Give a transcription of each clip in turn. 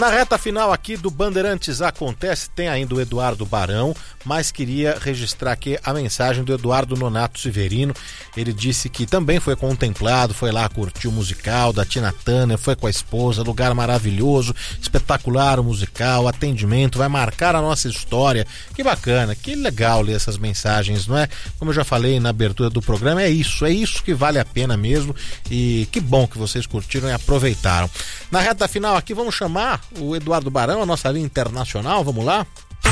Na reta final aqui do Bandeirantes Acontece, tem ainda o Eduardo Barão, mas queria registrar aqui a mensagem do Eduardo Nonato Severino. Ele disse que também foi contemplado, foi lá curtir o musical da Tina Turner, foi com a esposa, lugar maravilhoso, espetacular o musical, atendimento, vai marcar a nossa história. Que bacana, que legal ler essas mensagens, não é? Como eu já falei na abertura do programa, é isso que vale a pena mesmo, e que bom que vocês curtiram e aproveitaram. Na reta final aqui, vamos chamar o Eduardo Barão, a nossa linha internacional, vamos lá?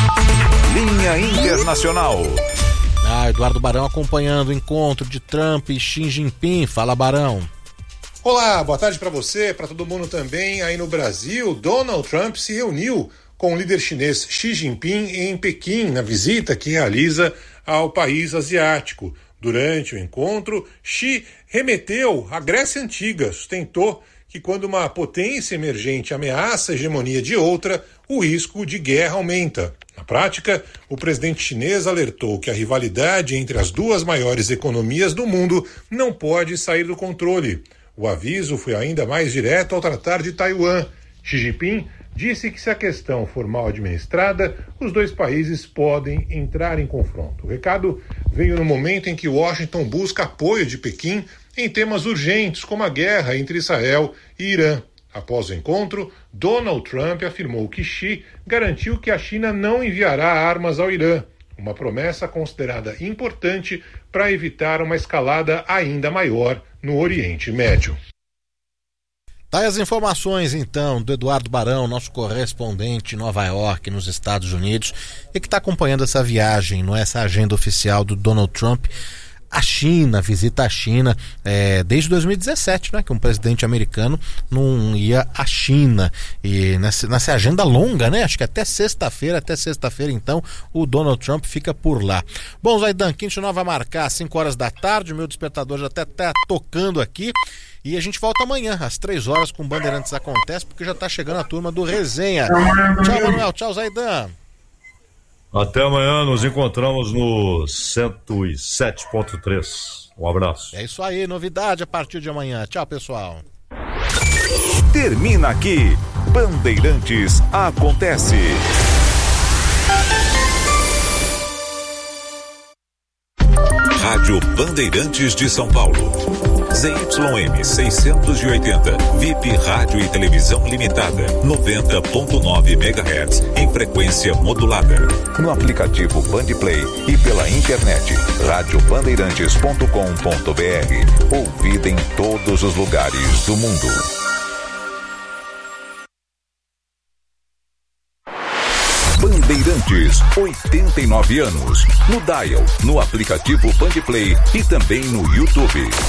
Linha Internacional. Eduardo Barão acompanhando o encontro de Trump e Xi Jinping. Fala, Barão. Olá, boa tarde para você, para todo mundo também. Aí no Brasil, Donald Trump se reuniu com o líder chinês Xi Jinping em Pequim, na visita que realiza ao país asiático. Durante o encontro, Xi remeteu à Grécia Antiga, sustentou que quando uma potência emergente ameaça a hegemonia de outra, o risco de guerra aumenta. Na prática, o presidente chinês alertou que a rivalidade entre as duas maiores economias do mundo não pode sair do controle. O aviso foi ainda mais direto ao tratar de Taiwan. Xi Jinping disse que se a questão for mal administrada, os dois países podem entrar em confronto. O recado veio no momento em que Washington busca apoio de Pequim em temas urgentes como a guerra entre Israel e Irã. Após o encontro, Donald Trump afirmou que Xi garantiu que a China não enviará armas ao Irã, uma promessa considerada importante para evitar uma escalada ainda maior no Oriente Médio. Tá aí as informações, então, do Eduardo Barão, nosso correspondente em Nova York, nos Estados Unidos, e que está acompanhando essa viagem, não é, essa agenda oficial do Donald Trump à China, visita à China, desde 2017, né, que um presidente americano não ia à China, e nessa agenda longa, né, acho que até sexta-feira, então, o Donald Trump fica por lá. Bom, Zaidan, Quintinó vai marcar às 5 horas da tarde, o meu despertador já até tá tocando aqui, e a gente volta amanhã, às 3 horas, com Bandeirantes Acontece, porque já tá chegando a turma do Resenha. Tchau, Manuel, tchau, Zaidan. Até amanhã, nos encontramos no 107.3. Um abraço. É isso aí, novidade a partir de amanhã. Tchau, pessoal. Termina aqui, Bandeirantes Acontece. Rádio Bandeirantes de São Paulo. ZYM 680, VIP Rádio e Televisão Limitada, 90.9 MHz, em frequência modulada. No aplicativo Bandplay e pela internet, radiobandeirantes.com.br. Ouvida em todos os lugares do mundo. Bandeirantes, 89 anos. No dial, no aplicativo Bandplay e também no YouTube.